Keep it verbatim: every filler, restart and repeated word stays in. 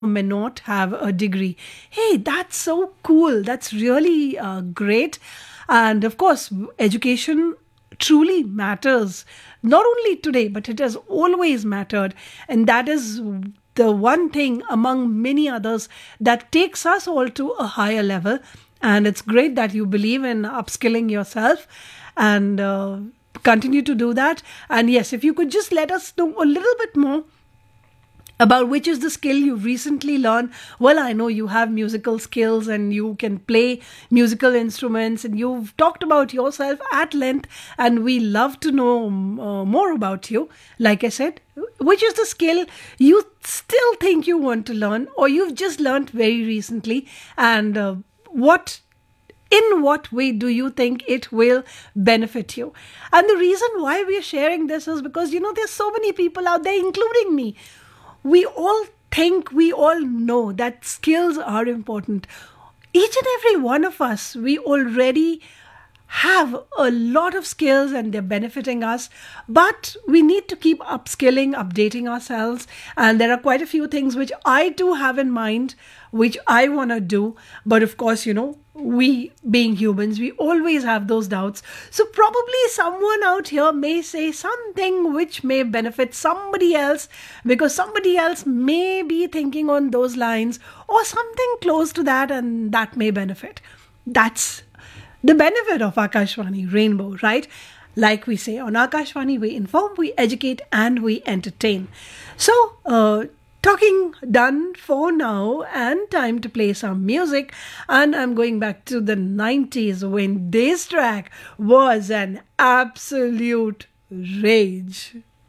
may not have a degree. Hey, that's so cool. That's really uh, great. And of course, education truly matters, not only today, but it has always mattered. And that is the one thing among many others that takes us all to a higher level. And it's great that you believe in upskilling yourself and uh, continue to do that. And yes, if you could just let us know a little bit more about which is the skill you've recently learned. Well, I know you have musical skills and you can play musical instruments, and you've talked about yourself at length, and we love to know uh, more about you. Like I said, which is the skill you still think you want to learn, or you've just learned very recently, and uh, what in what way do you think it will benefit you? And the reason why we are sharing this is because, you know, there's so many people out there, including me. We all think, we all know that skills are important. Each and every one of us, we already have a lot of skills and they're benefiting us, but we need to keep upskilling, updating ourselves. And there are quite a few things which I do have in mind, which I want to do. But of course, you know, we being humans, we always have those doubts. So probably someone out here may say something which may benefit somebody else, because somebody else may be thinking on those lines or something close to that, and that may benefit. That's the benefit of Akashvani Rainbow, right? Like we say on Akashvani, we inform, we educate, and we entertain. So, uh, talking done for now, and time to play some music. And I'm going back to the nineties when this track was an absolute rage.